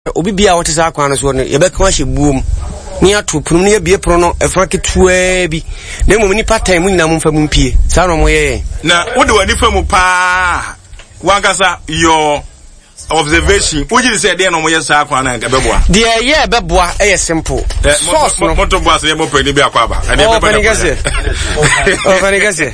obi bia what is akwan so no ye be kan hye buom ni atopunu ne bie pro no efra ketua bi na mum ni part time nyina mum fa mum pie sa no moye na wo de wani fa mu pa wankasa your observation wo ji say dey no moye sa akwan na beboa de ye beboa e simple source no moto boss ye mo pani bi akwa ba e beboa o panigase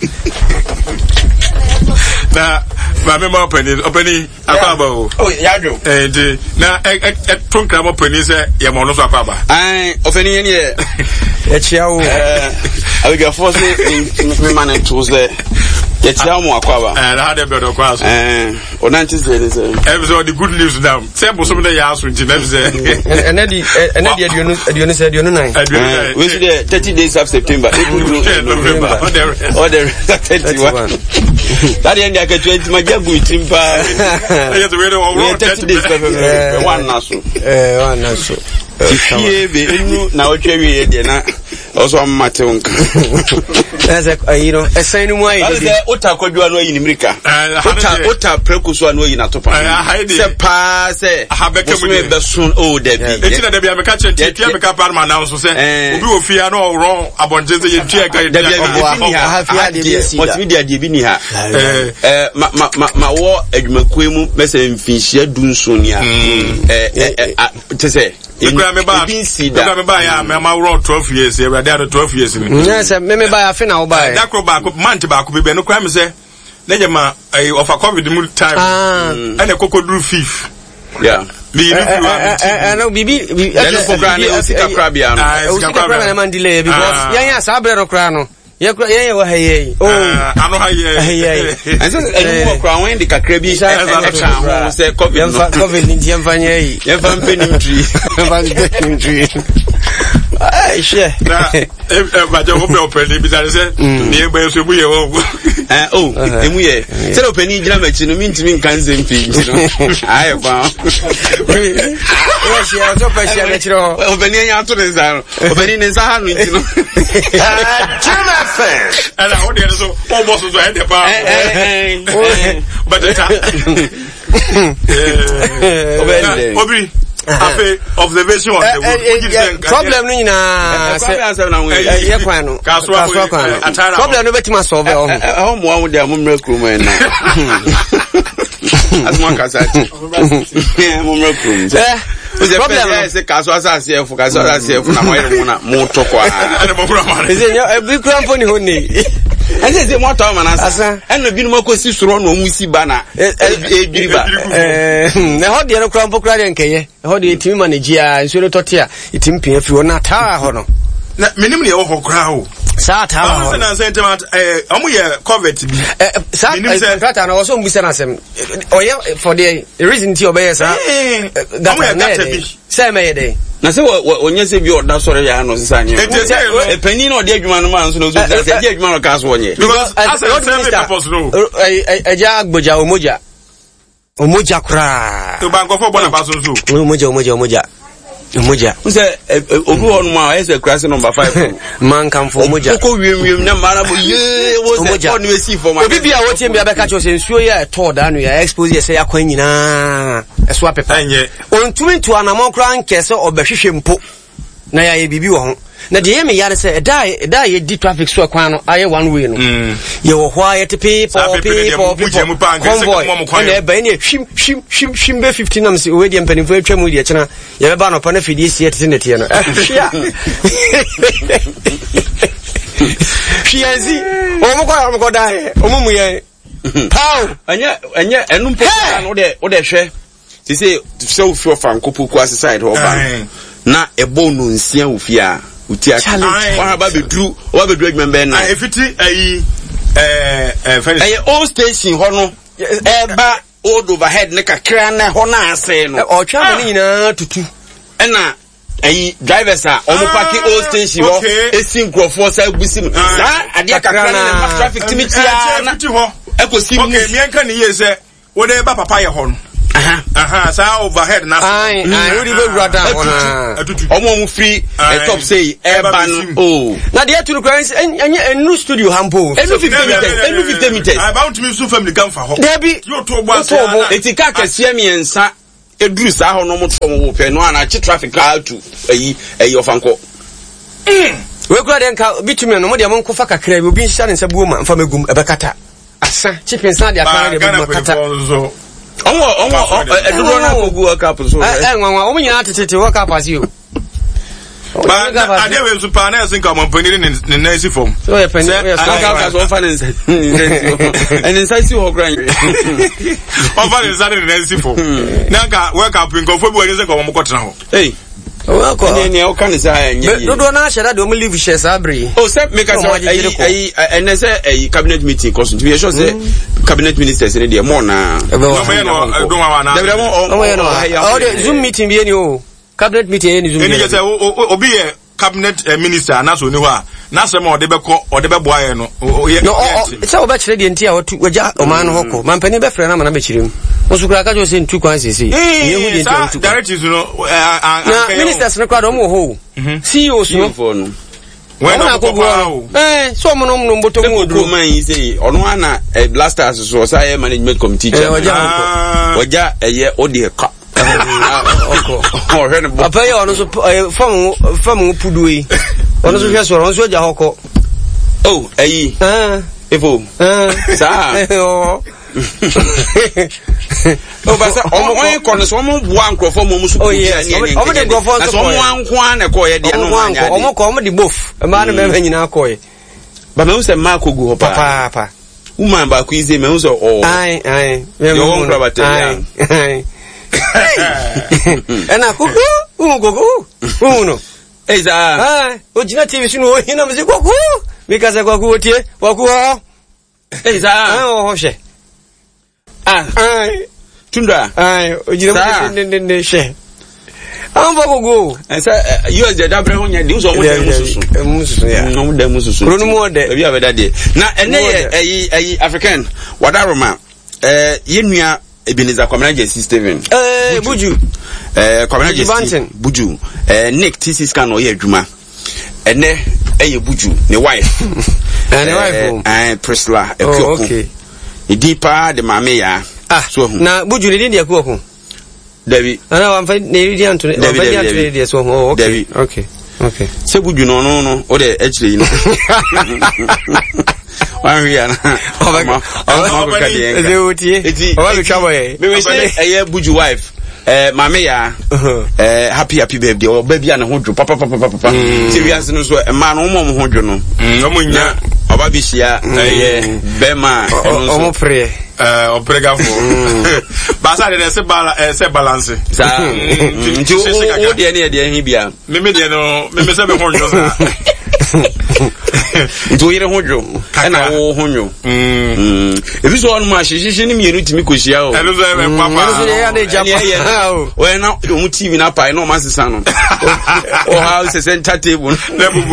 na Mama opening akwaba o. Oh, yado. Na tonkra mo opening say ye mo no so akwaba. Opening here. E chia o. I will get force me man to say. Ye chia mo akwaba. Na how dey be do kwa so. O nanti say ni say. Episode the good news now. Say bo so me dey aso nti na say. Enedi aduonu say aduonu 9. We see the 30 days of September. November. Or the 31. That end I get 20 my jabu timpa. Yes, we don't 30 days one naso. One naso. Fie be enu na otwa wie de na also amate wonka. That's you know, assign mu ayi. That is ota kwadwa no yi nimrika. Ota prekuso no yi na topa. Se pa se habeke be sun o de bi. Eti na de bi ameka chenti tia meka parma na so se obi ofia no ron abonje se ye tia ka ye multimedia de bi ni ha. Ma wo adwumakue mu mese mfinhia dunso ni a. Te se me ba ya me ma wro 12 years e brother 12 years ni. Yes, me ba ya fe na wo ba e. Dakro ba ko month ba ko be no kra me se na jema of a covid mu time and kokoduru 5. Yeah. No bibi no program no sika krabia no. Sika krabia na man delay because yan sabre no kra no. Ye wa haye. Oh, ano haye. And so any kra when the kakra bi say covid ni mfanya yi. Ye fa mpenim tree. Ai she. Na ba je hope open bi say ni e so bu ye wo. Emu ye. Say open ni gira machi no mintimi nkan zempi no. Ai ba. Wa she a to pa she na chiro. Open ni anya to ne za. Open ni za ha no ntino. Chama fan. And I want so almost so head but Obi ape observation of the problem no nyina ye kwan no kaswa kwan problem no betima solve o mo awu de amumra krum na asma kasati amumra krum problem se kaswa asase efu na moyere na moto kwa ana mokura mare eze nya bi kram fo ni honi ese moto manasa eno binu makosi suro no musi bana edwiriba na ho de no kram fo kra de nkeye ho de timi manage a nso no tote a timi pia fi wona taa ho no na menim ne wo ho kra ho sa taa ho na sentiment amu ye covid bi sa contract na so mbisa na sem oye for the reason ti obey sa that say me dey na se onye se bi oda sore ya no sisa nye pani no de adwuma no man so no so se de adwuma no ka so onye because as a service purpose no eja agboja omoja kra to banko fo bona ba so omoja nse obi wonu ma ese class number 5 man kan fo omoja ko wiem na mara bo ye wo se on we see for ma obi bia wo tie bia beka cho se nsuo ya to da no ya expose ye se ya kwan nyina eso apepa ontumi to anamon kra nkese obehwehwe mpo na ya ye bibi wo ho na de ye me yare se da ye di traffic so kwan no aye one way no ye wo ho aye te people convoy na ba ni hwim be 15 am se we de mpanimfo atwa mu de kina ye be ba no pa na fidi sie te ne te no hwia hwiazi omko da he omumu ye pau anya enum po no de hwe ti se so fio fankopu kwa side ho ba na ebo no nsia ofia utia wa ba bedru adwuma na efiti ayi old station ho no eba old overhead ne kakra na ho na ase no otwa me nyina tutu na ayi drivers a omo park old station ho esi nkrofo sa busi mu sa ade kakra na traffic timitia na ho ekosi okay me nka ne yese wo de ba papa ye ho no sa overhead na ai you be brother ona omo free top say urban na de to requires a new studio hampo enu 50 meters about me so family come for ho there be you to boss etika kase miensa eduru saa ho no mo to mo pe no ana chi traffic out to eyi ofanko we kura den ka bitumi no mo de mo nkofa kakra bi obi nhya ne nsabuo ma mfa megum ebekata asa chicken sa de akara de makata onwo eduru na kogu cup so nwanwa o nyina tetete wo cup asio ba ade we super na sin ka mo paniri ne na esi form so e paniri ka so fa ne and inside si ho gran o fa ne inside ne esi form na ka we ka pin ko fo bi we se ko mo kotena ho ne o kan say anya dodo na share de o live share sabri o se make us and say a cabinet meeting cause to be sure say cabinet ministers in there more na Zoom meeting bi eni o cabinet meeting eni Zoom eni je say obi ye cabinet minister na so ni ho a na se ma ode be boa ye no se o be kire de ntia waja o man ho ko man pani be frɛ na ma na be kire mu osukura ka jo se ntu kwan sese ye hu de ntia ntu directors no ministers no kwa do mo ho CEOs no when na ko so mo no mboto mu oduro man yi say ono ana blasters so say management committee chairman waja eye odi ka apa ye ono so fam puduyi ono so hwe so ono so ja hoko eyi efo sa basa omo kono so omo bua nkrofo mo musu ku ya ni omo de nkrofo so omo anko na ko ye de no anya omo ko omo de bof ma na me nyina ko ye ba me se ma ko gu papa woman ba ku ize me so ai yo won kra bateria ena kuku uno eza ojina TV sunu hina mzi kuku mikaza kwaku otie kwaku eza hoshe tunda ojina ndende she amba kuku esa yo je dabre honya di uzo mo mususu ya no mo dem mususu krono mo de bia be dade na ene ye ayi African wadaroma yenua Ebenezer Kwamina Jesse Steven Buju Kwamina Jesse Buju Nick TC scan o ye adwuma ene eye Buju ne wife Priscilla Ekuoku okay Idipa de mame ya so hu na Buju ne di Ekuoku David ana wa mfa ne di anto ne di so hu okay se Buju no o de actually no Mariana Buju wife mame ya happy birthday o baby na ho dwo papa serious no so ma no mo ho dwo no omo nya oba bi hia bema omo pre oprega fo basa de se balance sa nti o de ne de hin bia me se be ho dwo sa nti yire hodwo na wo honyo ebi so on ma hihihie ni mienu timi kohia o elo so e papa ya de japa o na o TV na pai no ma sesa no o ha se center table na bubu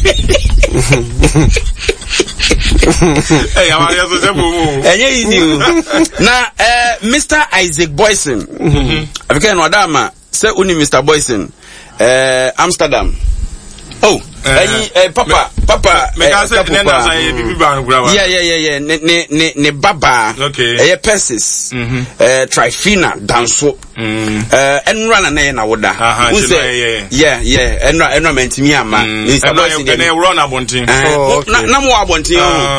eh ya so se bubu enye easy na Mr. Isaac Boyson afika no adama se uni Mr. Boyson Amsterdam papa me ka say nenda say bibi ba no gura yeah ne baba Persis Trifina danso enra na woda unse enra mentimi ama Mr. Boyson ne run abontin na mo abontin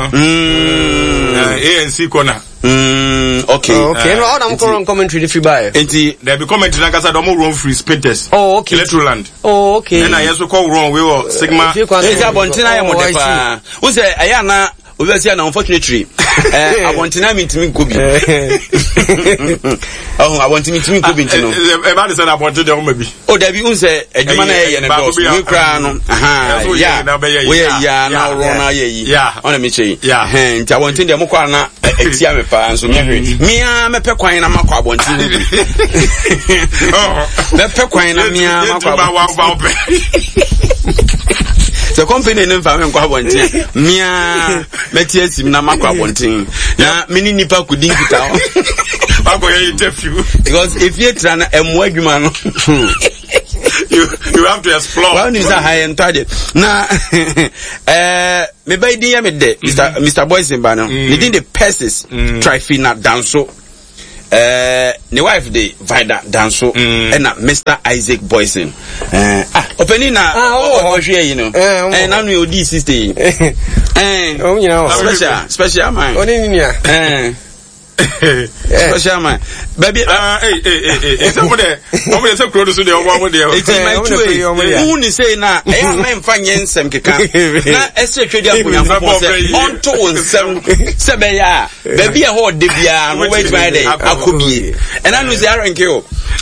ANC corner okay no I'm calling commentary if you buy enti there be commentary na kasa do mo run free spaces okay Electroland okay na yeso call run we were Sigma esa bontina ya mo depa unse aya na obesi na unfortunately abontina mintimi nkobi abontina mintimi nkobi ntino e ba de say abontina de o mabi o da bi unse adwuma na ye ne dos we kra no we ya na ro na ye yi ona me chei nti abontina de mo kwa na etia me pa nso me hwe mia me pe kwan na makwa abontina bi me pe kwan na mia makwa the company name for me kwa bontin mia meti asim na makwa bontin na mini nipa kudin kita bako ye interview because if you try na emu adwuma no you have to explore well is a high end target na me by dia me de Mr. Boyson ba no they did the Persis Trifina danso ne wife de Vida Danso and Mr. Isaac Boyson. Opening na hwehwe yi no. Na no odi 60. You know, special man. Special man. Baby, somebody say produce the one there. It's my two. Who ni say na e am fa nyensem keka. Na ese twedi akonya fo say on to onsem se be ya. Baby e ho de bia no wait my day akobie. And I know say aren't you.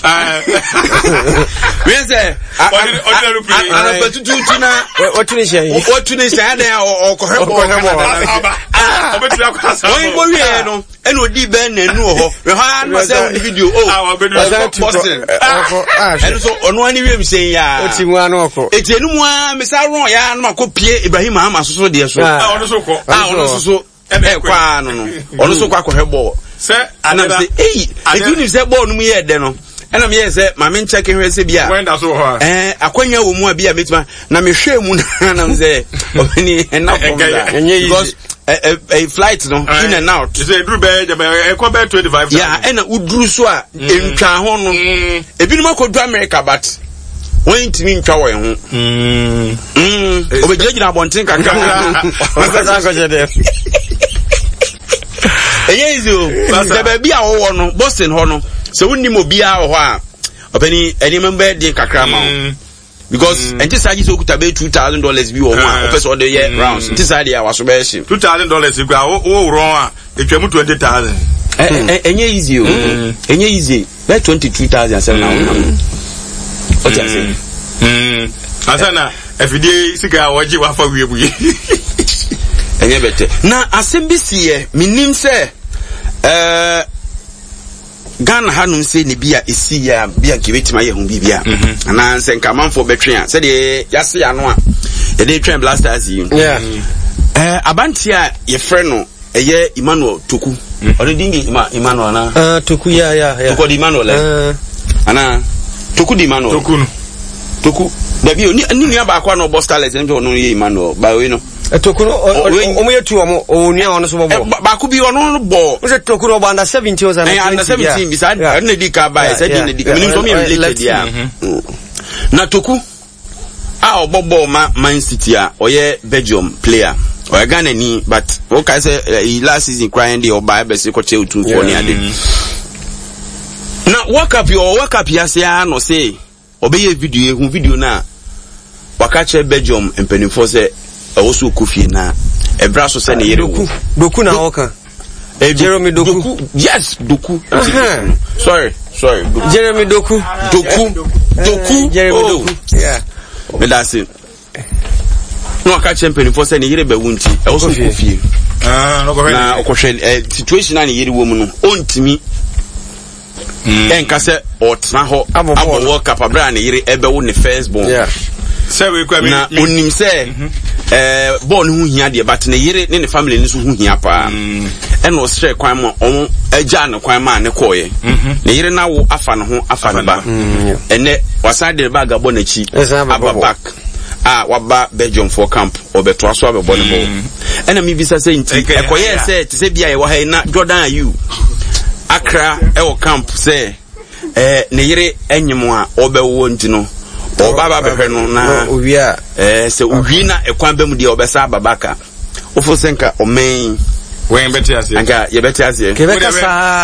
We say ana betutu na what to say dey o kohebo. Obetu akwasa. Oyin bo wie no eno di ben na nu ho. We ha no say on the video Boston. And so ono ani wiem say ya. Oti mu anu oko. Eti enu mu a me sa ron ya no makopie Ibrahim Ahama so de so. Ono so ko. Ono so kwa no. Ono so kwa kohebo. Say another if you say ball no mu ye de no. Ena me say ma me check hwe se bia. When that so ho. Akwanya wo mu a bia metima na me hwe mu na me say obani enough because a flight no in and out. You say Drew Bay, e ko be 25. Yeah, and udru so a entwa ho no. Ebinum akodu America but when timi ntwa wo ho. Obegina abonten kakra. Eyezo, the baby a wo no, Boston ho no. So wonni mo bia wo ho a. Obani any member dey kakra ma. Because and this is okuta be $2,000 bi wo ho a person dey year rounds. This side ya waso be shim. $2,000 gba wo run a etwemu 20,000. Enye easy o. Enye easy. Be 22,000 now. What you say? Asana everyday sika waji wa fa wi ebuye. Enye bete. Na asembisi ye minim se Ghana hanum se ne bia esi ya bia nkebetima ye hu bibia ana nse nkamanfo betwe a se de yase ya no a ye de twen blasters yi abanti a ye frɛ no eye Emmanuel Toku odi dingi Emmanuel na Toku ya Toku di Emmanuel ana Toku di Emmanuel Toku da bi ni nua ba kwa no boss talent nje ono ye Emmanuel ba we no Toku no omo yetu omo onua ono so bobo ba ku bi ono bo o se Toku no under 17 was under 17 beside na di ka ba say di di minim so me related dia na Toku a obobo Man City a oye Belgium player o Ghana ni but o ka say last season crying dey oba be se ko che otu for ni ade na work up ya say no say obeye video na waka che Belgium empenifo say also Kofi na ebra so say na yere Doku na oka Jeremy Doku yes Doku sorry Jeremy Doku Jeremy Doku yeah me da say no waka che empenifo say na yere ba wunti also Kofi no go na okohwe situation na yere wo mu no ontimi enka se otna ho abo World Cup abra na yere ebe wo ne first born say we kwa na onim se born hu hia de but na yere ne family ni so hu hia pa en o stre kwan mo on agya ne kwan ma ne koye na yere na wo afa ne ho afa ne ba ene wasade ba ga bo na chi aba back waba Belgium for camp obeto aso abebo ne bo ena mi bisa se nti ekoye se ti se bia ye wa ha na Jordan you Accra ewo camp say ne yere enyimo a obewo ntino obaba behwe no na owia se uwi na ekwan bam de obesa babaka ofo senka omen wen beti ase anga ye beti ase kebeka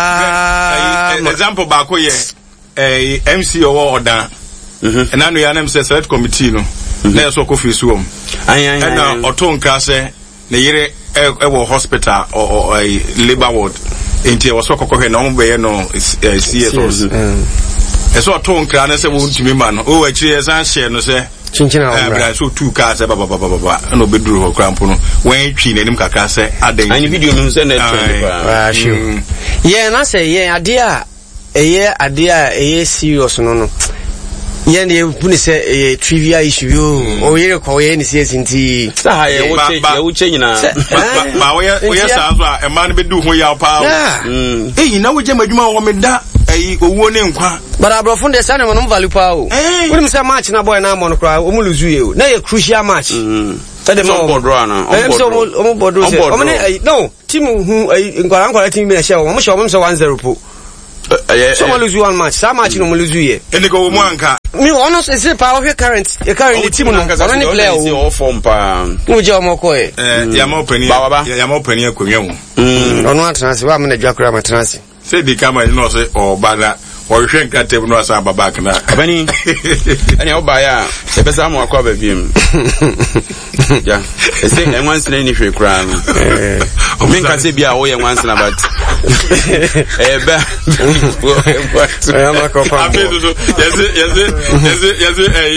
sa example ba ko ye MC owo odan na no ya na say select committee no na so ko fi suom na otonka se ne yere ewo hospital or labor ward enti was kokko na ombe no CSOs eso to nkra na se wontumi ma no o achi esan share no se chinchina obra so two cars baba no beduru ho krampo no wen twi nanim kakra se adan ani video no se na trend yeah na say yeah ade a serious no yeah dey put say trivia issue yo o yere ko ye ni CS nti sa ye wo che nyina ba wo ye sa so a man be du ho ya pa na wo je madwuma wo me da owuo ne nkwa but abrofo de say na no value pa o we say match na boy na mo no kra o mu lose you na ye crucial match tade mo bodro na o bodro say o me no team hu nkwara team me na share o mo share o mo say 1-0 po Someone lose one match. Some match no lose you. And they go Mwanka. Me honest is power your current team no only player o form pa. No job mokoe. Yama open here kunyo. Ono atrance wa me na dwakura matrance. Say the camera no say o bada or shrink at table no asa babak na. Bani. Any o buy ya. E be sa mo akwa ba biem. Yeah. E say enwan sene ni hwe kura no. Me nka say bia wo ye enwan sene but. Be. Ama ko pa. Yes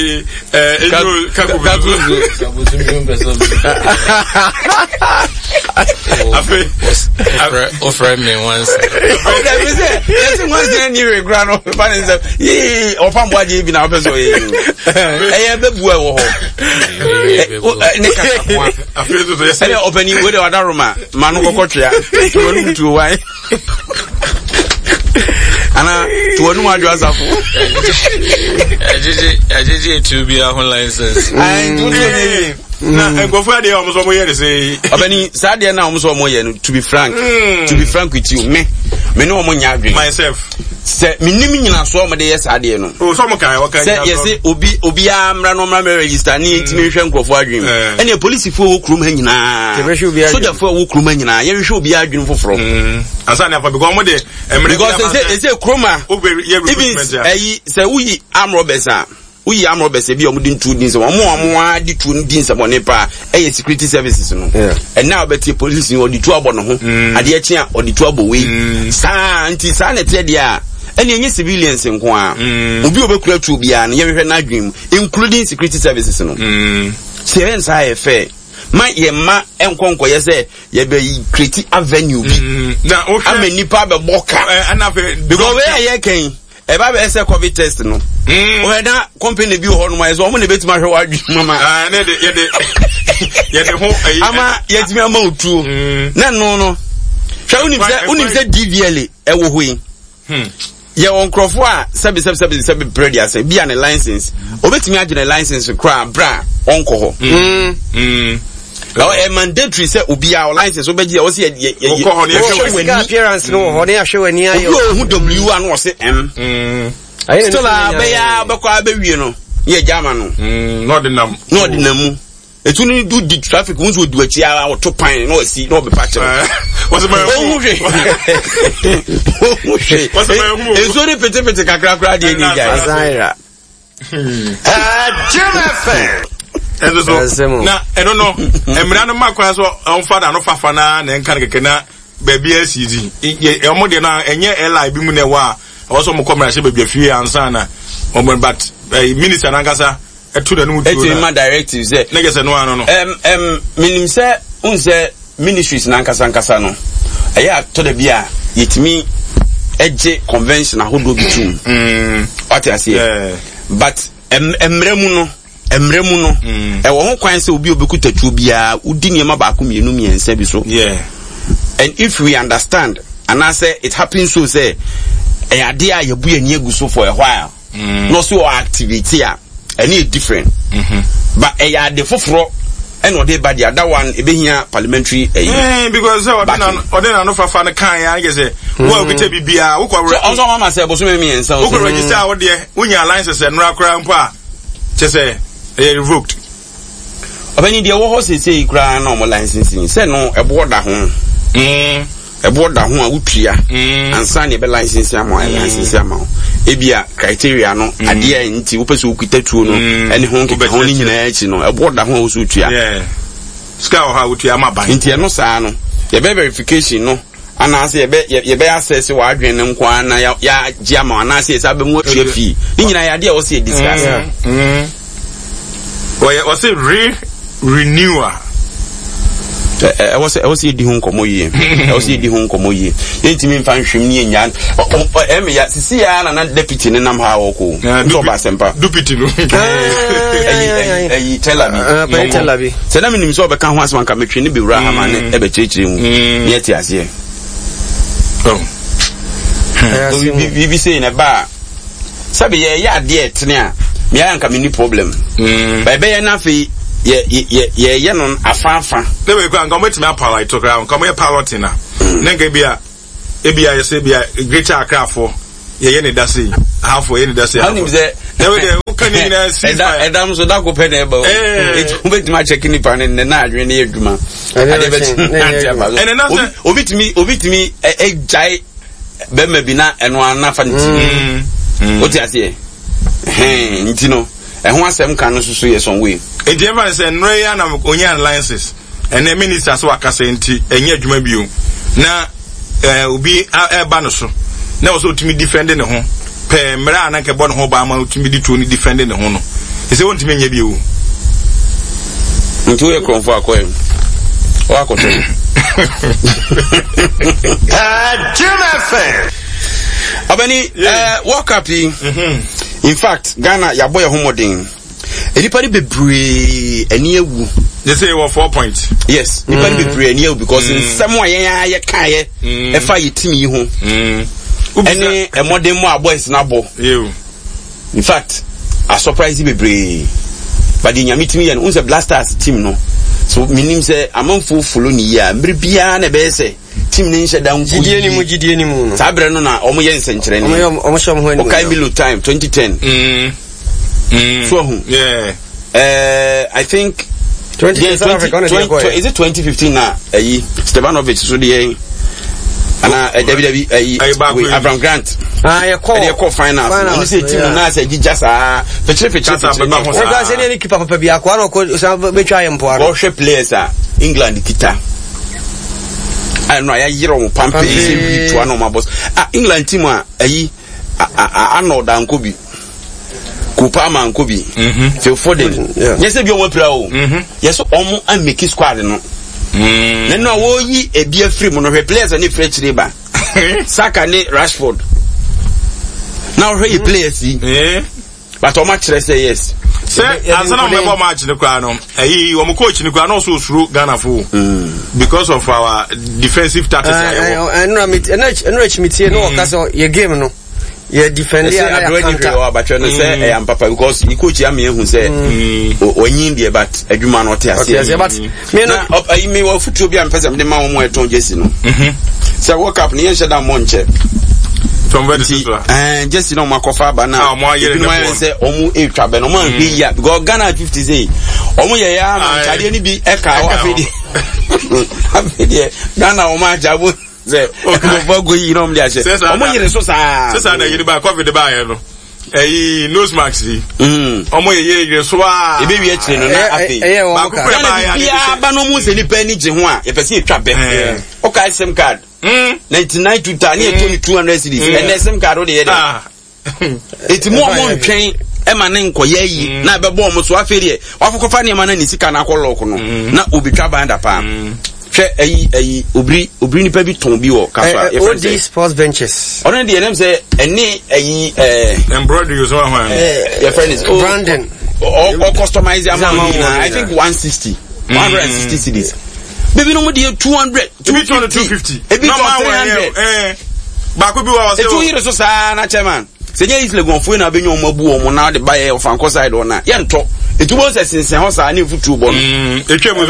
Offer me once. Yes, once you grand of ye or from what you been out of the buo. I feel to say opening with other room, Manu to why. Anna, to one more dress up. I did to be a whole license. I don't na go for the almost more year say Obani Sadia now almost more year to be frank with you me no more myself say me nimi nyina so mo de yes ade no oh so mo kai waka say yes obi amra no ma register ni ntimi hwe nkofo adwem ene police fo wo krum ha nyina soldier fo wo krum ha nyina ye hwe obi adwem foforo asa na fa because mo de because say kroma even say we arm robbers uyi amro bese bi omudi ntu din se omo adi tu din se bone pa security services no and now beti police ni odi tu abo no ho ade achi a odi tu abo we sa anti sa na te dia ene enye civilians nko a obi obekura tu bia na ye hwehwe na adwem including security services no se ensa e fe ma ye ma enkonko ye se ye be create avenue bi na o hwe amenipa be boka anafe because we ye ken eba be say covid test no o da company bi ho no ma so mo ne betima hwe wadwi mama ne de ye de ho ama ye timi ama otu na no hwa unim se DVL e wo hoyi ye won krofo a sabi bread ya say bia ne license obetimi agene license kra bra onko ho a mandatory say obi a license obeji o say ye appearance no ho ne ahwe wani ayo hu W an o say M still a be ya be kwa be wie no ye jama no no de nam etu ni do the traffic won so du achi ara o to pan no si no be patch what's my ezo ni pete kakra de ni ja Zaira Jimmy Ezo na I don't know emra no makwa so on father no fafa na nka keke na baby asidi e omo de na enye li bi mu na wa also mo komra she baby afie ansa na omo but minister nankasa etu na no etu ma directive say na gese no ano no minim say unse ministries nankasa no eya to de bia yetimi eje convention ahodo bitum what I say but emremu no e wo ho kwan se obi obekuta tuo bia udi niema ba ko mienu miensa bi so and if we understand and I say it happens so say e ade a yebu ani aguso for a while no so activity a any different but e ade foforo and what they bad the other one e be here parliamentary because odena no fafa na kan ya say wo bi te bibia wo kwa so mama say bo so me miensa wo register wo de wonya license and rakra mpo a che revoked. Abani de wo ho say kra na mo licensing say no ebo da ho ebo da ho a wutua ansa ne be license am license am ebia criteria no ade a nti wo pese okuta tuo no ene ho nke ho ni nyina echi no ebo da ho wo so tua ska ho ha wutua ma ban nti no saa no ye be verification no ana say ye be access wa adwen ne nko ana ya giama ana say sa be mu atua fi ni nyina ya de a wo say discuss was it renewer? I was a dihun komoye. I was a dihun komoye. Intimate function ni nyan. Ya sisi ya na deputy ne nam ha woko. So ba sempa. Deputy no. Tell abi. Se na minim so be kan ho asman ka metwe ne be wura ha ma ne e be chechire mu. Ne ti ase. Bi say na ba. Sabe ye ya de etne a me anka me ni problem ba be na fe ye non afafa de we go anka me apply to ground come ye pilot na nga bia e bia ye say bia greater Accra for ye ne da say half ye ne da say how say na we dey who can you na see edam so da go pe na ba it bet ma check ni pa ne na adwen ne adwuma ade bet and na say obitimi jai be ma bi na eno ana fa nti o ti ase nti no ho asem kan no so ye some way e dey ever say no ya na onya alliances and the minister so akasa nti enya adwuma bio na obi eba no so na wo so ultimate defending ne ho pe mra na ke bo no ho ba ma ultimate to ni defending ne ho no e se ultimate nya bio nti we kronfo akoy o akoto abani World Cup in fact Ghana ya boy homodin anybody be brave any ewu they say 4 points yes anybody be brave any ewu because in some way ya kan ye e fa ye team yi ho any e modern mo boys na bo in fact a surprise be brave but the nyame team ye no unse Blasters team no so minim say amanfo follow ni ya mbere bia na be say team ni nhyɛ da nko gidie ni mu no sabre no na omo yɛ nsenkyerɛ ni omo hyɛ mo ho ani okay Milo time 2010 so who yeah I think 20 South Africa is it 2015 na Stevanovic so dey ana David Abraham Grant ye call final you say team na say gija sa peche because any keeper papa bia kwa no ko betwa yempo aro go hwe players England kita I know I hear on pampe to one of my boss England team Arnold Ankobi Kupama Ankobi Phil Foden yes be on play o yes omo and make squad no no wo yi e bia free mo no players any free chireba Saka ni Rashford now he players but o match say yes say asana me match the kwa no o coach ni kwa no so suru Ghana for because of our defensive tactics no okaso ye game no ye defend ya but you say am papa because he coach am ehun say onyin dey but adwuma no te ase but me no me wo futu bi am pese me ma wo mo eton jesi no say World Cup ni yen sheda mo nche from where the just no makofa ba na you say omu etwa be no man hwe ya because Ghana 50 say omu ye ya man chade ni bi e ka wa afedi Ghana omu ajabo say omo go yi no mdia she omu yire so sa na yire ba covid ba ye no nose mask omo ye yire so a ebe wi a kire no na afi ba ko ya ba no mu se ni pa ni je ho a ye pese etwa be o ka SIM card 99 to 200 cedis and SIM card o de ye it mo ntwen e ma ne nkoye yi na be bo mo so aferi e wafokofa ne ma na ni sika na akolok no na obitwa banda pa hwe obri ni pa bi ton bi wo kafa e friend sports benches on the name say any embroidery you so one your friend is Brandon or customize amount I think 160 cedis baby no mo dey 200 250 e bi 300 ba ko bi wa say 2 years so sa na chairman senye isle gonfo na benyo mabu o mo na de baye of anko side ona ye nto etubo se sinsen ho sa na futu bo no etwemu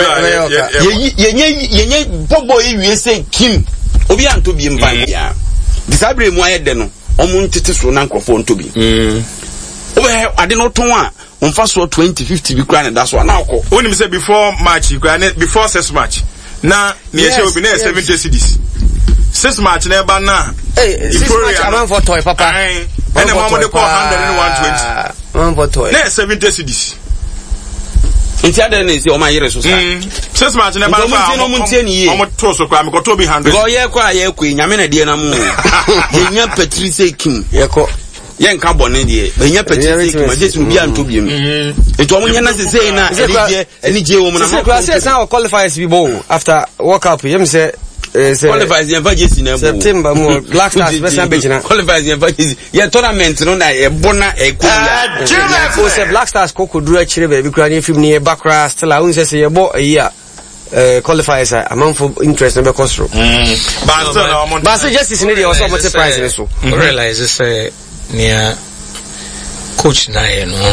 ye bobo ewie se kim obi anto bi mpan ya disabre mu ayede no omo ntete so na nkrofo nto bi obe ade no ton a onfa so 2050 bi kra na da so na akọ onim say before match before 6 match na me say obi na 70 cedis 6 match na ba na 6 match aman for toy papa and the mama de call 100 and 120 aman for toy na 70 cedis inti ade na say o ma yire so sa 6 match na ba no muntie ni ye o mo to so kwa me ko to bi 100 go ye kwa ye kwe nyame na de na mu ye nya Patrice Kim ye ko ye nka bone de ye nya Patrice Kim ma jesu bi anto bi mu ento mo nya na se say na eni je wo mu na ma say say qualifiers bi bo after World Cup yem say qualifiers yen va jesi na September mo Black Stars besa bejina qualifiers yen va jesi ye tournament no na e bona e ko ya for say Black Stars ko duru a chire be kura ni film ni e bakra still a un say ye bo year qualifiers amount for interest no be control but say justice ni dey also mo price ni so realize say near coach na ye no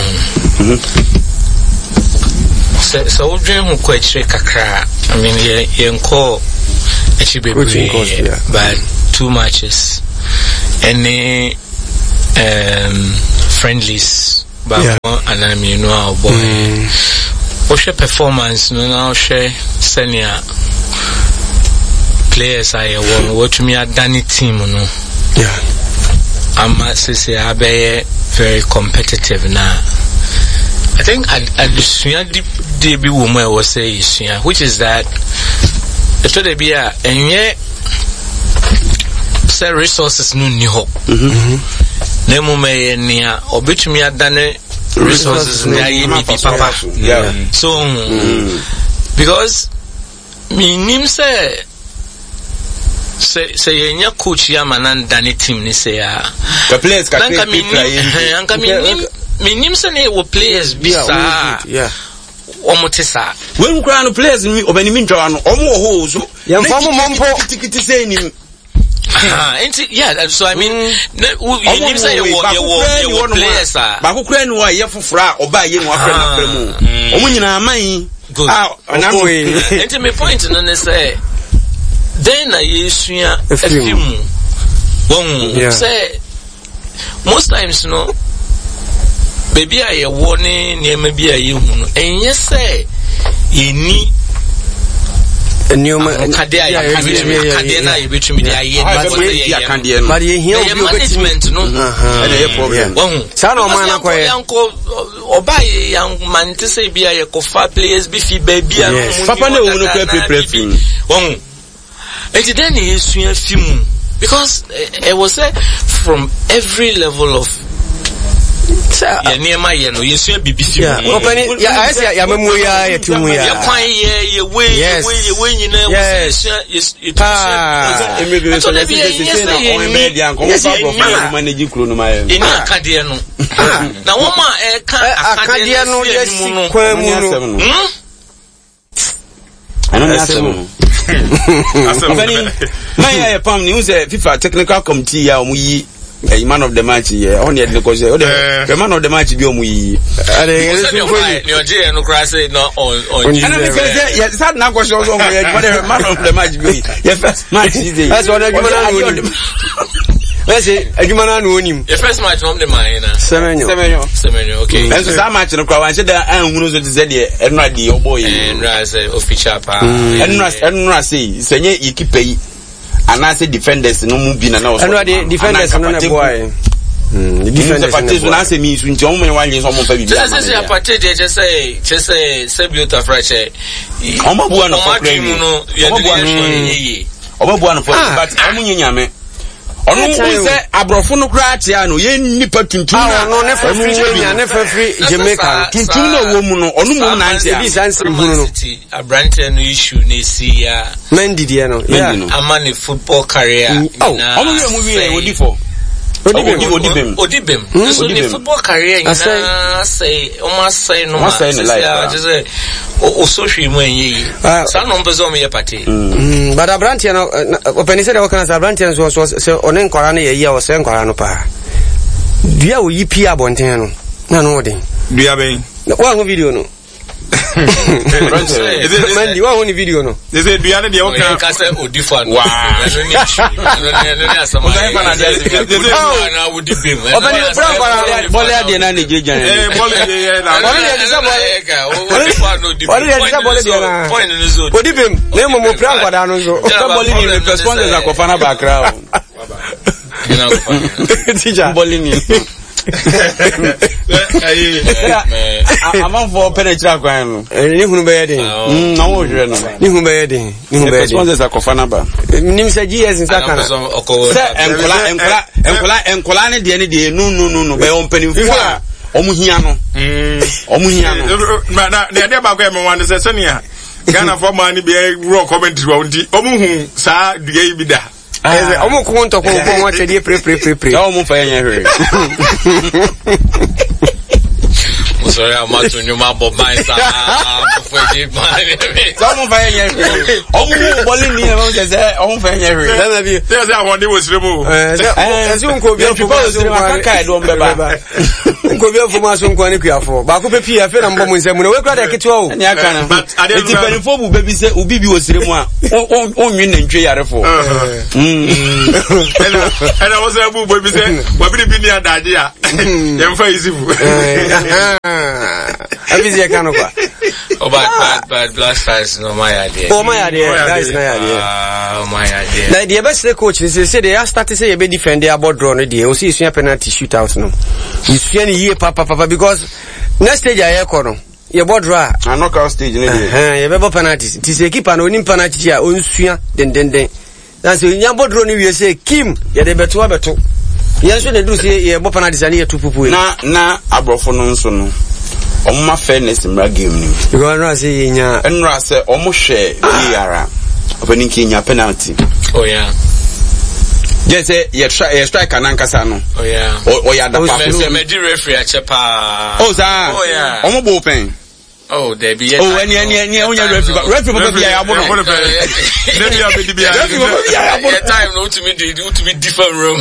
so we dream ko chire kakra I mean ye nko actually but 2 matches and friendlies but and I mean no boy Oshe performance no na oshe senior players I won what me a Danny team no I'm say abe very competitive now. I think I be woman was say which is that it should be a and yet say resources no new hope. Nemo me near obitumi adane resources near me papa. So because me nim say yenya coach ya manan dani team ni say the players can play me nim say ne wo players bisa omotesa when kra no players ni obani mi ntwa no omo ho so ya mfamo mompo tikiti say ni so I mean you nim say you players ba ko kra ni wa ye fofora oba ye no afra na mu omo nyina aman good and my point no say then I use a film. Say most times no baby I warning near maybe a and yes say you need a new management no or buy young man to say be a cofa players beefy baby papa no and then he is a film because it was from every level of near my you see a BBC my pam ni use FIFA technical committee ya omuyi a man of the match here on the man of the match be omuyi no cry say no on yes sad na go show man of the match be your first match is that's what let's say Ajumana no onim your first match from the man na Semenyo okay and so that match no kwa wan say da anhunu so say de enra de oboy enra say official pa enra say senye ikipe yi ana say defenders no mu bi na na enra de defenders no na boy the defenders na say mi su nti o mo wan yin so mo fa bi just say aparte de just say beautiful fresh o mo bua no for credit o mo bua no for but amu nyame onu say abrofo no kra atia no ye nipa tuntum na no ne fa free Jamaica tuntum na wo mu no onu mu na ntia bi sansiri hunu no abrante no issue na si ya Mendy die no amani football career na omo we mu we odi for Odibem. So the football career na say almost say no ma say just o social mu enyi sa no mbezo me party but abrante no openi say the work na abrante so onen kwara na ye o say kwara no pa dua o yipi abonten no na no odin dua ben wa ho video no Mendy wa woni video no they say dua na de o kan ka say odifo no wow na Odibem openi brown kwara bole ade na ne jejan bole ye na Odibem na mo brown kwara no so bole ni responders akofa na background teacher bole ni I'm for penetrate kwan no ni hunu be yedin na wo hwere no ni hunu be yedin sponsors akofa na ba nim se GS nsa kana enkola ne de no be on panimfo a omuhia no na de ba kwa me wan se senia Ghana for man be raw commentary wa ndi omuhu saa dua yi bi da omo ko nto ko ko wa tedie pre ya omo fa yan hwere sorry, I'm not to know my Bob Mines. Some fire. Oh, Bolin, oh, fire. There's that one, it was removed. As you could be a for my son, Quanikia, Baku Pia, and Bombs, and we were glad I could tell. But I didn't know baby said, Ubi was Remo, oh, and Jay Arafo. And I was a boo, baby said, what would it be the idea? I'm crazy. I'm busy, I can't. Oh, but blast size, no, my idea. Oh, my idea. That is my idea. My idea. The idea best the coaches say they are starting to say a bit defend their board drawn idea. You see, a penalty shootout. No, you see any year, Papa, because next stage I echo. Your board draw. I'm not out stage. You have penalties. It is a keep an winning penalty here. Then. That's when your board drawn. You say, Kim, you're the better. Yes, when they do say, you're more penalties than here to poo. Na, abrofonon. On my fairness in my game. You are not saying, and Rasa almost share Yara of an Kenya penalty. Oh, yeah. Yes, you strike an Ankasano. Oh, yeah. Oh, yeah, the referee at Chapa. Oh, yeah. Almost open. Oh, there be oh, and referee time no to me to be different room.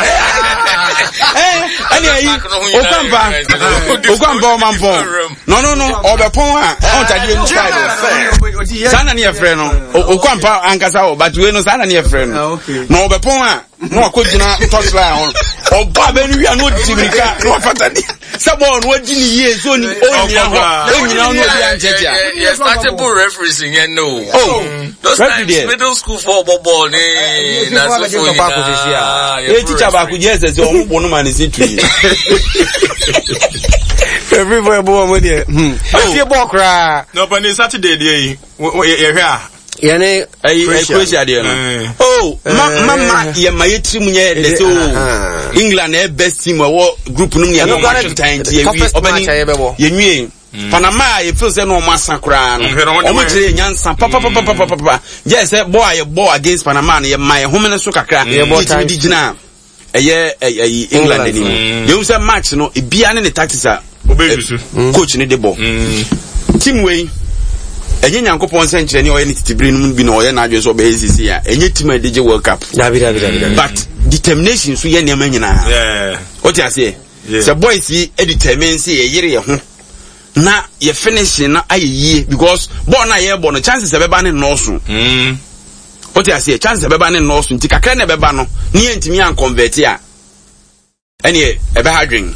No. Obeponwa on tadi inside. Sana ni friend no. Okwampa ankasa but we no sana ni friend no. No obeponwa no akogina touch line on. Oba benu wi no timika no fatani. Sabon no di ni ye so ni onyina ho. Onyina no bi anjeja. Yes, startable referees in no. Oh, those times middle school for ball ni na so for you. Teacher ba ku yes say omo bo no man is tree. Everywhere boy mo dey. Afie ball kra. No, but it's Saturday dey. Here. Yane Croatia dey no. Oh, mama ye mayetri munye de so England best team wo group no ye no time tie wi obani ye nwie Panama ye feel say no massa kra no omo tire nyansa papa yes boy against Panama ye my home ne so kakra ye di gina England ni you say match no e bia ne tactics a coach ne de ball team wey enye nyankopon se nkyere ne oye ne titibiri no bi na oye na adwe so be ACC a enye team a DJ World Cup but determination so ye ne ma nyina what you say say boys yi determine say ye yere ye ho na ye finish na ayeye because ball na ye ball no chances e beba ne no so what you say chances e beba ne no so nti kakra na beba no ne ntimi an convert a ene e be hadwen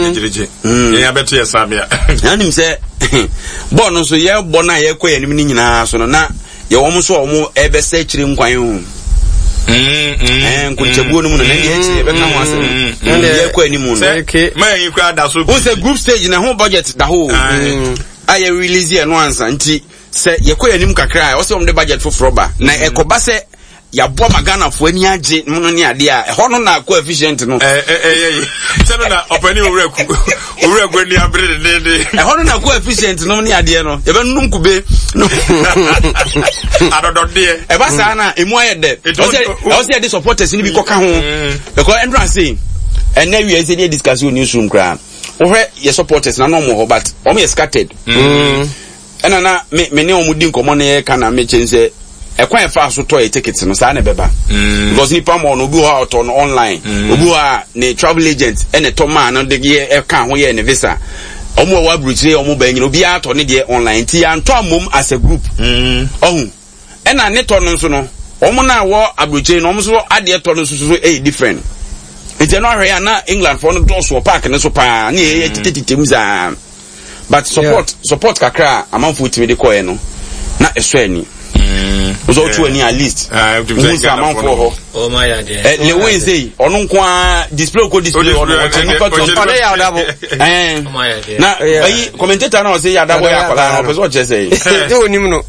ye abeto ye sabia anim say ball no so ye ball na ye koye nim ni nyina so no na ye wo mo so wo e be se kire nkwan ho kunchebuo no mu na ndi echi e be ka ho asem ye ko animu no ma yin kwa da so o se group stage na ho budget da ho aye release ye no ansa nti se ye ko anim kakra o se om de budget for froba na ekoba se ya bo magana fo ani age no ne ade a ho no na coefficient no se no na opani owuraku ni abre de ho no na coefficient no ne ade no ye be num kube no adodode e ba sa na emu ayede o se dey supporters ni bi koka ho because entrance say and now we say dey discuss on newsroom kra o hwe ye supporters na no mo ho but o me scattered ena na me ne o mu di nkomo ne kana me chense ekwan fa so toy tickets no sa na beba because ni pa mo no obi ho out on online obi ha ne travel agent ene to man no de ye ka ho ye ne visa omo wa bruche omo ba nyina obi ato ne de online ti anto amom as a group ohun ena ne to no so no omo na wo abruche no omo so ade to no so different it's no area na England for no do so park ne so pa ne ye tititem za but support kakra amamfo timi de koye no na eso ani so to any at least oh my idea le wey say onu kwa display onu ya dabo na ayi commentator na say ya dabo ya kwala na person che say e onim no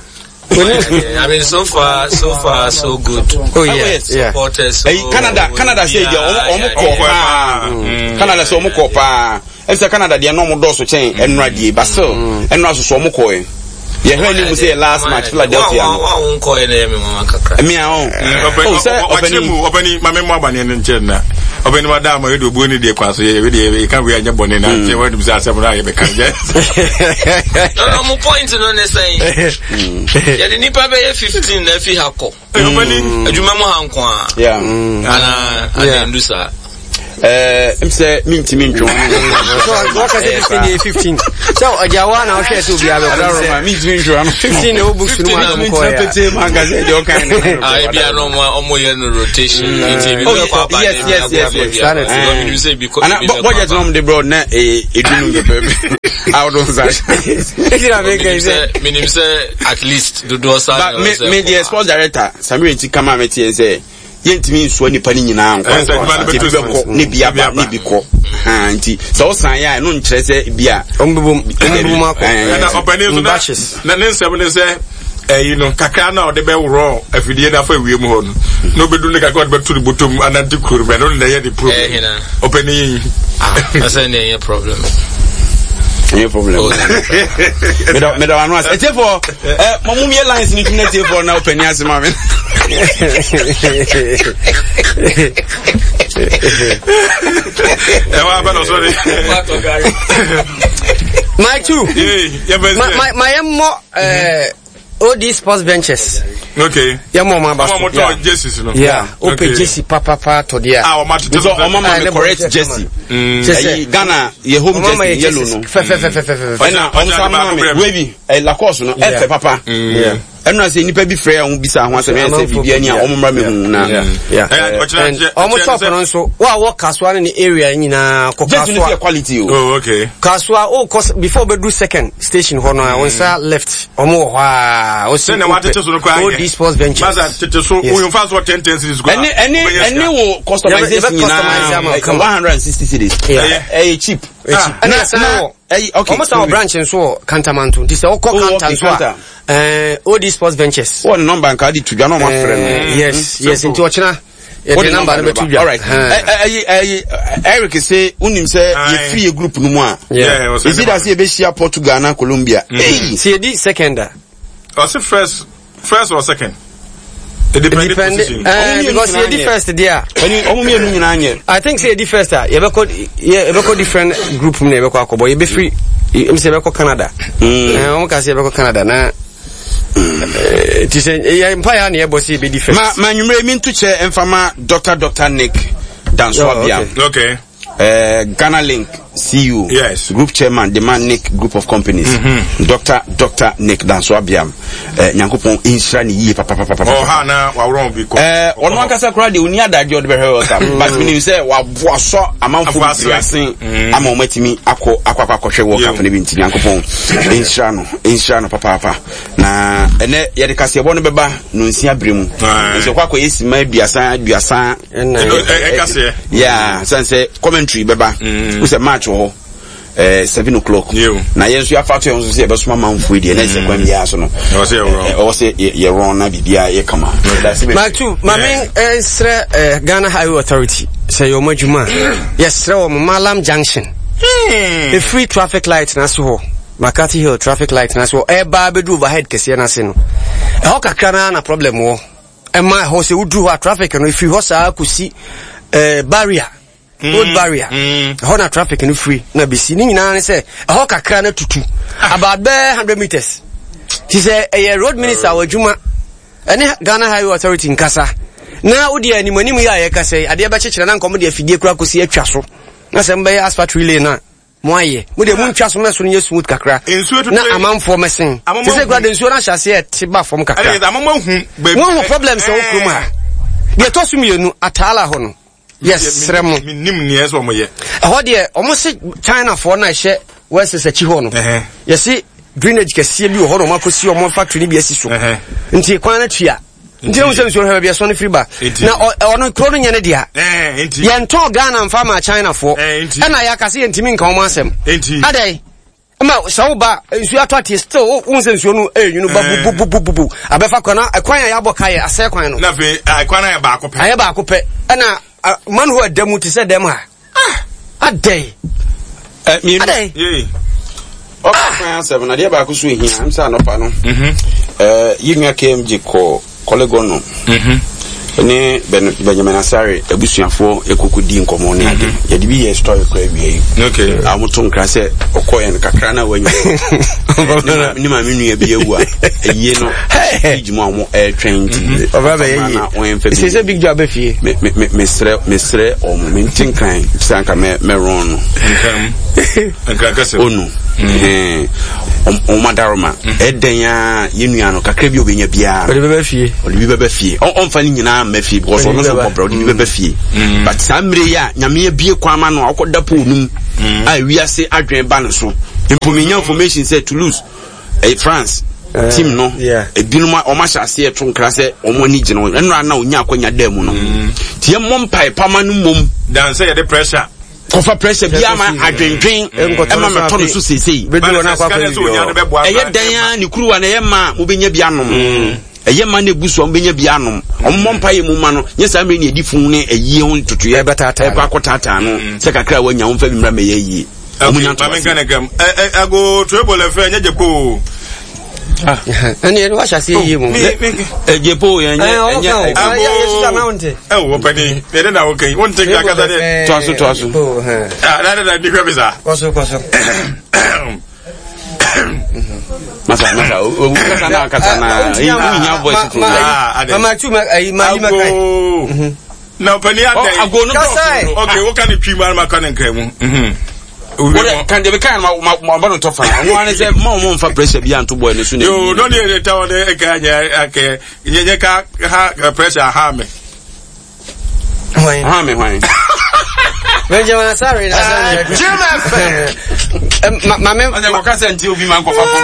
I mean so far so good. Oh yes, supporters. Canada say omo ko Canada say omo ko pa. Ese Canada dey no mo do so chen enra die but still enra so omo ko e. Ye heard him say last match Philadelphia. Won ko e na me mama kakra. Me a on. Openi mama mo abani en nche na. obeni madam we do boni de kwaso ye we de can we anya boni na je we do say asem na ye be kan je no mo point no ne say ya de nipa be 15 na fi hako obeni adwuma mo hanko a ana ndusa say minti so what can you say 15 so ajawa na o share to bia be minti 15 no books no ma ko ya magazine de o kan bia no mo ye no rotation yes ana budget no de bro na edunu ge baby how do that minim say at least do sa me the sports director Samir Nti kama meti say yentimi nsuo nipa ni nyina anko ne bia ba ne biko nti so san ya no nkyere se bia ombebum akọ na opani so na ne nsem ne se you know kakra na o de be woro afidie na fa wiem ho no bedu ne kakra de betu ni botom ananti kuru be no na ye the problem opani yin asa ne problem me don't want to say for mommy lines ni tune for na opani asema me sorry my two my more OD sports benches. Okay. Yeah, mama basket. Jesse, no. Yeah. Open Jesse papa to there. Ah, mama correct Jesse. Ghana, your home Jesse yellow no. Baby, Lacoste no. Papa. Yeah. And I say nipa bi frɛ ho bisa ho asɛm yɛ sɛ bibia ni a ɔmomra me hu na ɔmo shop no nso wa kaswa ne area nyina kɔ kaswa quality oh okay kaswa before be do second station hɔ no a onsa left ɔmo hɔ a o se na watete so no kwa all sports benches maza tete so wo fa so 10 cities go any wo customization nyina 160 cities cheap and okay almost our branch nso Kantamanto this all call Kantamanto OD sports benches one number card to dwa no ma frɛ yes into ochina the number no betu dwa all right Eric say unim say you free group no mu a is it that say be share Portugal na Colombia see the second or say first or second it depends because the first there I think say the first you be different group me be akobo you be free you say be Canada ka say be Canada na it is empire na boss be different ma nwumre mi ntu che emfama Dr. Nick Danswabia okay Ghana Link CU yes group chairman the man Nick group of companies Dr. Nick Danswabia nyankopon insra ni yie papa oh ha na wa wrong bi ko ono akasa kra de oni adagye de be hwe wata but me say wa boaso amanfo biasen ama omatimi akwa wo ka fane bi nti nyankopon insra no papa na ene ye de kase ebo no beba no nsia bremu nso kwa yesi ma biasa kase yeah sense commentary beba we say match 7 o'clock na yenso ya factor yenso say be soma manfo die na se kwam ya so no o say ye wrong na bibia ye kama my two my main Ghana Highway Authority say yo madwuma yes sre o Malam Junction a free traffic light na so Makati Hill traffic light na so e ba bedu overhead kese na se no e ho kakra na problem wo e ma ho se udru ho traffic no free ho sa akusi barrier road barrier na traffic no free na bisi ni nyina ne say ho kakra na tutu about 100 meters she say a road minister wadwuma ene Ghana Highway Authority nkasa na odi animanim ya ye kasa ade be chechira na nkom de afidie kura kosi atwa so na se mbe asphalt relay na moaye mu de mu ntwa so meso no smooth kakra na amanfo mesen she say grade nsuo na hyase e tiba fom kakra mo problems e okrum ha de to sumienu atala ho no yes sremo nim ni eso mo ye ho de omo se China for na hye west se chi ho no yesi drainage kese bi ho no makosi omo factory ni bi asi so nti kwan na tua nti o se nsuo ha bi so no free ba na ono kro no nyane dia nti ye nto Ghana mfa ma China for na ya kase ntimi nka omo asem adai ma so ba nsuo atoti still unse nsuo no enyunu babu abefa kwana kwan ya boka ye ase kwan no na fe kwan ya ba akopɛ aye ba akopɛ na man who adamu ti se dem ha adai mi adai kwan 7 na dia ba ko so ehia am sa no pa no yinwa KMG ko Kolegono ne Benjamin Asare abusuafo ekokodi nkomo ne ade ye de bi ye story kra wie okay amoto nkra se okoye no kakra na wanyu ni ma menu ye bi ewu a eye no ejimo amo trend obaba ye se big job afie mesre o momentin kan sanka me ron no nkra kase onu o madaroma eden ya yenua no kakra bi obenya bia oli beba fie on fa ni nyina ma fie because on so pobra oli beba fie but samre ya nyame bie kwama no akoda po onum a wiase adwen ba no so information say Toulouse France team no ebinuma o ma hyase e tonkra se o mo ni gine enra na onya akonya da mu no tie mompai pama no mom dan say the pressure kofa pressure bia ma adwendwen ema me tono so sesei bedu na kwa kwa eye dan ya ni kuruwa na ye ma mo benya bia nom eye ma na ebuso mo benya bia nom ommompa ye mu ma no nye sa mre ni edifun ne eyi ho tutu ye betata e kwa kotata no se kakra wanya ho fa bi mra me ye yi omunya to ago trouble fe nya jeko ani eno washa si yi mu jepo ye nya wo pani ede na okay won take akata de to aso na di kwa bisa koso masa o kasa na nya voice to mama tu ai mali makai na pani ade ago no okay wo kan twi ma kan nkan mu What can they become my to find? One is a more for pressure beyond to boy. You don't need to tell the okay, you pressure harm me. Why? Benjamin, sorry, my man, I can't be man.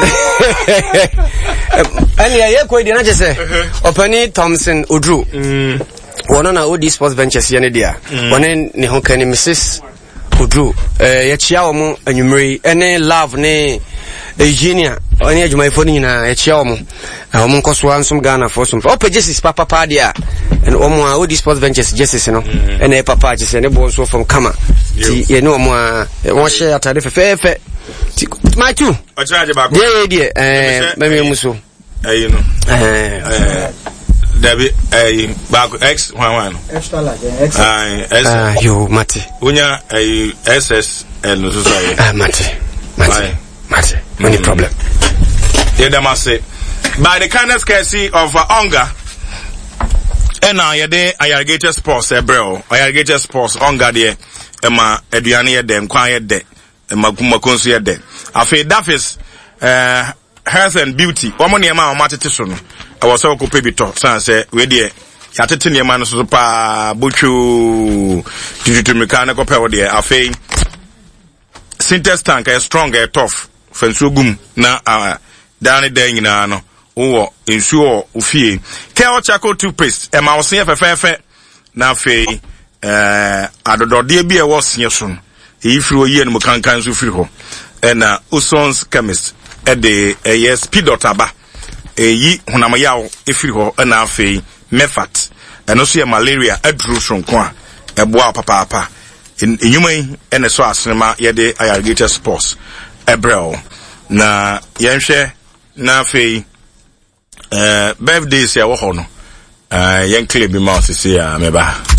And yeah, quite did I just say, Opani Thompson Udru. One on our sports ventures, Yanidia. One in Nihokani, Mrs. Udru, chia omo anwumre ene love ne Eugenia oni adwuma ifoni na chia omo omo nkoso ansom Ghana for some Jesus papa dia and omo a odi sports ventures Jesus no ene papa Jesus ne bo so from Kama ti ye no omo a won share atade fefefe my two o charge ba ko meme muso you know David back X one extra large yo mate unya SS and so say mate any problem yeah that must say by the kindness courtesy of Onga and now you dey Irrigated Sports bro Irrigated Sports Onga there ema aduane ye dem kwan ye de ema kumakonso ye de afi Dafis health and beauty omo ne ma matete so no I was so cool to san say we there yatete ne ma no so pa bochu tutu mechanical power there afi Sintex tank is strong and tough fenso gum na down there nyina no wo ensuo ofie Kale Charcoal toothpaste e ma wo se fefefe na afi adodode bi e wo se so no e firi o yie no kankan so firi ho na Usons chemist e de speed otaba yi hunam yaw efiri ho na afi mefat eno so ye malaria aduru sonko a eboa papa enyuman ene so asenema ye de Irrigated Sports ebrel na yenhwe na afi birthdays ya wo ho no yen clear bi mouth se ya meba